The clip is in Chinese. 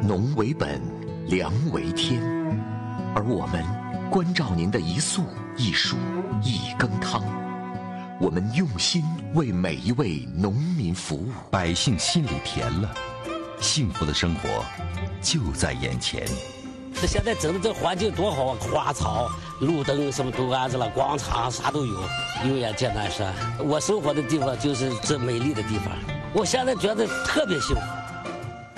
农为本，粮为天，而我们关照您的一粟一蔬一羹汤，我们用心为每一位农民服务， 百姓心里甜了，幸福的生活就在眼前。 这现在整的这环境多好啊，花草、路灯什么都安置了，广场啥都有。永远见南山，我生活的地方就是这美丽的地方，我现在觉得特别幸福。